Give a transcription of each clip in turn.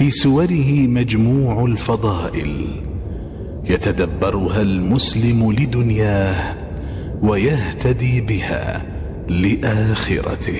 في سوره مجموع الفضائل يتدبرها المسلم لدنياه ويهتدي بها لآخرته.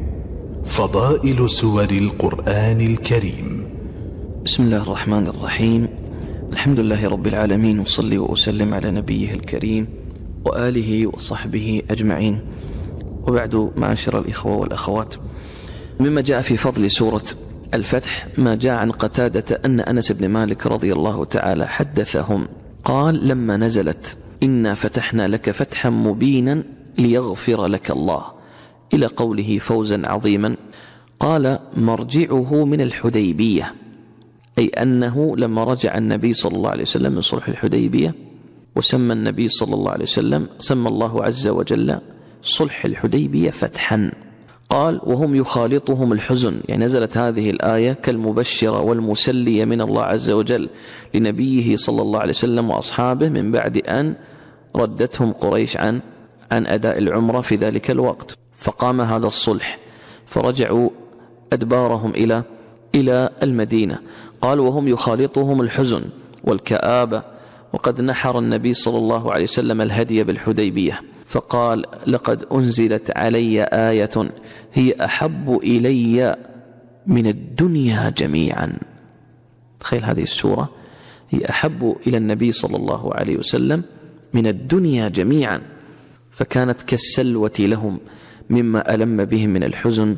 فضائل سور القرآن الكريم. بسم الله الرحمن الرحيم. الحمد لله رب العالمين، وصلي وأسلم على نبيه الكريم وآله وصحبه أجمعين، وبعد، معاشر الإخوة والأخوات، مما جاء في فضل سورة الفتح ما جاء عن قتادة أن أنس بن مالك رضي الله تعالى حدثهم قال: لما نزلت إنا فتحنا لك فتحا مبينا ليغفر لك الله إلى قوله فوزا عظيما، قال: مرجعه من الحديبية، أي أنه لما رجع النبي صلى الله عليه وسلم من صلح الحديبية، وسمى النبي صلى الله عليه وسلم، سمى الله عز وجل صلح الحديبية فتحا. قال: وهم يخالطهم الحزن، يعني نزلت هذه الآية كالمبشرة والمسلية من الله عز وجل لنبيه صلى الله عليه وسلم وأصحابه من بعد أن ردتهم قريش عن أداء العمرة في ذلك الوقت، فقام هذا الصلح فرجعوا أدبارهم إلى المدينة. قال: وهم يخالطهم الحزن والكآبة، وقد نحر النبي صلى الله عليه وسلم الهدي بالحديبية، فقال: لقد أنزلت علي آية هي أحب إلي من الدنيا جميعا. تخيل هذه السورة هي أحب إلى النبي صلى الله عليه وسلم من الدنيا جميعا، فكانت كالسلوة لهم مما ألم بهم من الحزن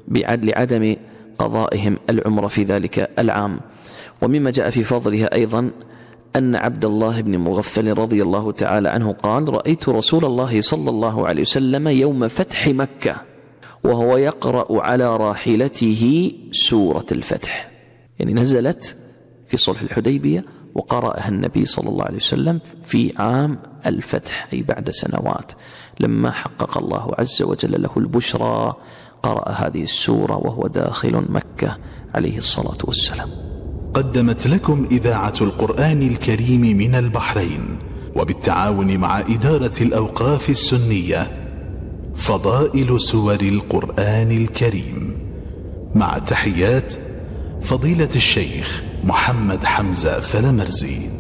لعدم قضائهم العمرة في ذلك العام. ومما جاء في فضلها أيضا أن عبد الله بن مغفل رضي الله تعالى عنه قال: رأيت رسول الله صلى الله عليه وسلم يوم فتح مكة وهو يقرأ على راحلته سورة الفتح، يعني نزلت في صلح الحديبية وقرأها النبي صلى الله عليه وسلم في عام الفتح، أي بعد سنوات، لما حقق الله عز وجل له البشرى قرأ هذه السورة وهو داخل مكة عليه الصلاة والسلام. قدمت لكم إذاعة القرآن الكريم من البحرين وبالتعاون مع إدارة الأوقاف السنية فضائل سور القرآن الكريم، مع تحيات فضيلة الشيخ محمد حمزة فلمرزي.